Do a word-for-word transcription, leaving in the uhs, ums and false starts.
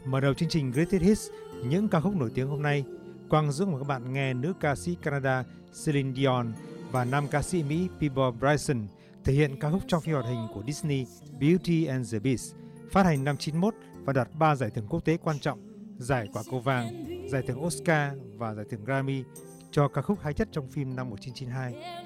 Mở đầu chương trình Greatest Hits, những ca khúc nổi tiếng hôm nay, Quang Dũng và các bạn nghe nữ ca sĩ Canada Celine Dion và nam ca sĩ Mỹ Peabo Bryson thể hiện ca khúc trong phim hoạt hình của Disney Beauty and the Beast, phát hành năm chín mốt và đạt ba giải thưởng quốc tế quan trọng, giải Quả cầu vàng, giải thưởng Oscar và giải thưởng Grammy cho ca khúc hay nhất trong phim năm một chín chín hai.